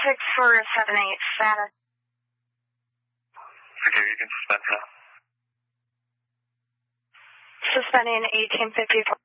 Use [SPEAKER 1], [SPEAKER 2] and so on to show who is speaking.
[SPEAKER 1] 6478 status.
[SPEAKER 2] Okay, you can suspend now.
[SPEAKER 1] Suspending 1854.